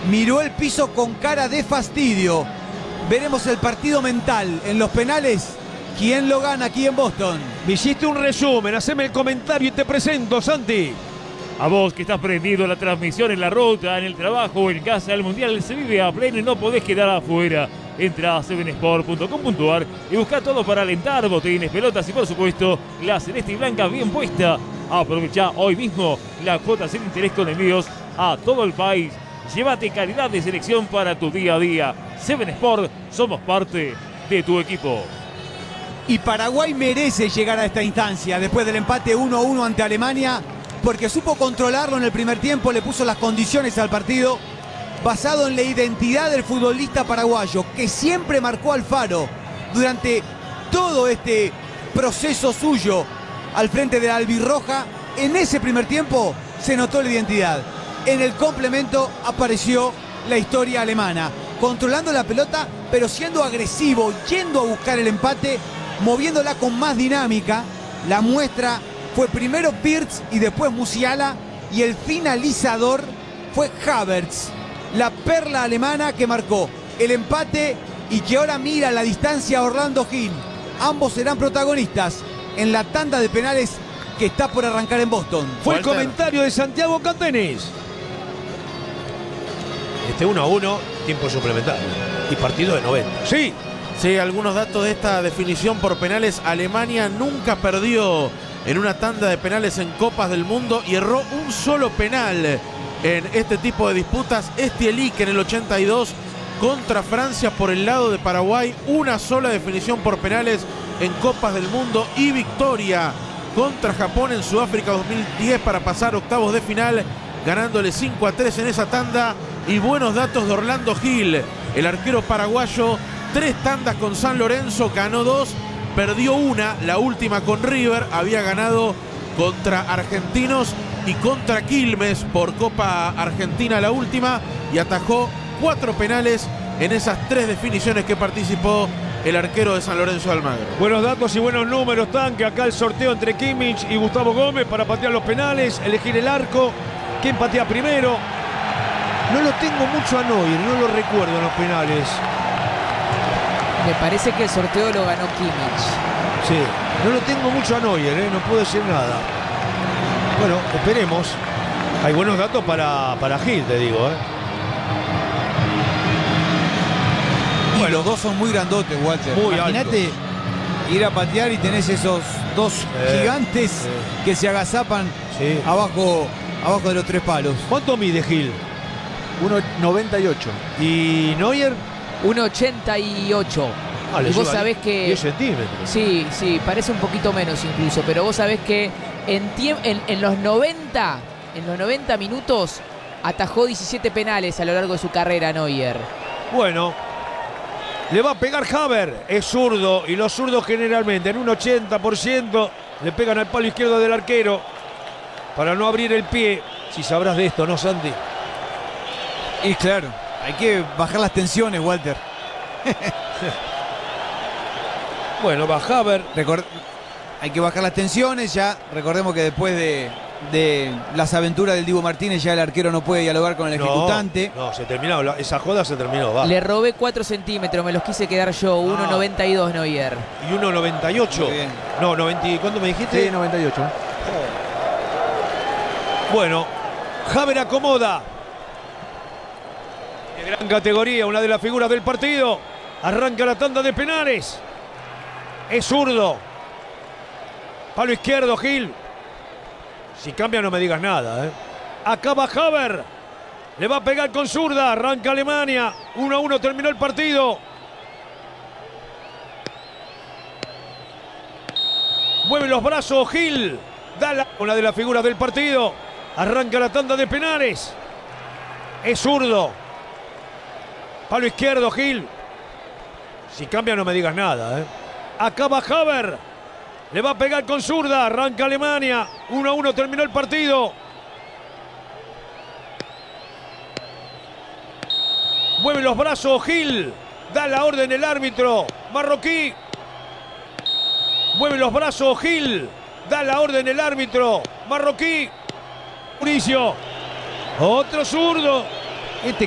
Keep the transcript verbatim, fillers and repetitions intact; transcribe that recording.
miró el piso con cara de fastidio. Veremos el partido mental en los penales. ¿Quién lo gana aquí en Boston? Me hiciste un resumen, haceme el comentario y te presento, Santi. A vos que estás prendido a la transmisión en la ruta, en el trabajo o en casa, el Mundial se vive a pleno y no podés quedar afuera. Entra a seven sport punto com punto a r y busca todo para alentar, botellines, pelotas y por supuesto la celeste y blanca bien puesta. Aprovecha hoy mismo la cuota sin interés con envíos a todo el país. Llévate calidad de selección para tu día a día. seven sport, somos parte de tu equipo. Y Paraguay merece llegar a esta instancia después del empate uno a uno ante Alemania, porque supo controlarlo en el primer tiempo, le puso las condiciones al partido, basado en la identidad del futbolista paraguayo, que siempre marcó Alfaro durante todo este proceso suyo al frente de la albirroja. En ese primer tiempo se notó la identidad. En el complemento apareció la historia alemana, controlando la pelota, pero siendo agresivo, yendo a buscar el empate, moviéndola con más dinámica. La muestra fue primero Pirtz y después Musiala, y el finalizador fue Havertz, la perla alemana que marcó el empate y que ahora mira a la distancia a Orlando Gil. Ambos serán protagonistas en la tanda de penales que está por arrancar en Boston. Fue Walter. el comentario de Santiago Cantenis. Este uno a uno, tiempo suplementario. Y partido de noventa. Sí. Sí, algunos datos de esta definición por penales. Alemania nunca perdió en una tanda de penales en Copas del Mundo y erró un solo penal en este tipo de disputas. Estielic en el ochenta y dos contra Francia por el lado de Paraguay. Una sola definición por penales en Copas del Mundo y victoria contra Japón en Sudáfrica dos mil diez para pasar octavos de final, ganándole cinco a tres en esa tanda. Y buenos datos de Orlando Gil, el arquero paraguayo. Tres tandas con San Lorenzo, ganó dos, perdió una, la última con River, había ganado contra Argentinos y contra Quilmes por Copa Argentina la última, y atajó cuatro penales en esas tres definiciones que participó el arquero de San Lorenzo de Almagro. Buenos datos y buenos números, Tanque. Acá el sorteo entre Kimmich y Gustavo Gómez para patear los penales, elegir el arco, quién patea primero. No lo tengo mucho a Neuer, no lo recuerdo en los penales. Me parece que el sorteo lo ganó Kimmich. Sí, no lo tengo mucho a Neuer, ¿eh? No puedo decir nada. Bueno, esperemos. Hay buenos datos para, para Gil, te digo, ¿eh? Y Bueno. los dos son muy grandotes, Walter. Muy Imagínate ir a patear y tenés esos dos Eh, gigantes sí. que se agazapan Sí. abajo, abajo de los tres palos. ¿Cuánto mide Gil? uno noventa y ocho. ¿Y Neuer? uno ochenta y ocho. Ah, le Y vos lleva sabés que... diez centímetros. Sí, sí, parece un poquito menos incluso, pero vos sabés que en, tiemp- en, en los noventa, en los noventa minutos atajó diecisiete penales a lo largo de su carrera Neuer. Bueno, le va a pegar Haver, es zurdo y los zurdos generalmente en un ochenta por ciento le pegan al palo izquierdo del arquero para no abrir el pie. Si sabrás de esto, ¿no, Santi? Y claro, hay que bajar las tensiones, Walter. Bueno, va Haver. Record- hay que bajar las tensiones ya. Recordemos que después de, de las aventuras del Dibu Martínez ya el arquero no puede dialogar con el ejecutante. No, no, se terminó, la- esa joda se terminó, va. Le robé cuatro centímetros, me los quise quedar yo, uno noventa y dos Neuer. Y uno noventa y ocho. Muy bien. No, noventa, ¿cuánto me dijiste? Sí, noventa y ocho. Bueno, Haver acomoda. De gran categoría, una de las figuras del partido. Arranca la tanda de penales. Es zurdo. Palo izquierdo, Gil. Si cambia no me digas nada, ¿eh? Acaba Haver. Le va a pegar con zurda. Arranca Alemania. uno a uno terminó el partido. Mueve los brazos Gil. Da la, una de las figuras del partido. Arranca la tanda de penales. Es zurdo. Palo izquierdo, Gil. Si cambia no me digas nada, ¿eh? Acaba Haver. Le va a pegar con zurda. Arranca Alemania. uno a uno terminó el partido. Mueve los brazos Gil. Da la orden el árbitro marroquí. Mueve los brazos Gil. Da la orden el árbitro marroquí. Mauricio. Otro zurdo. Este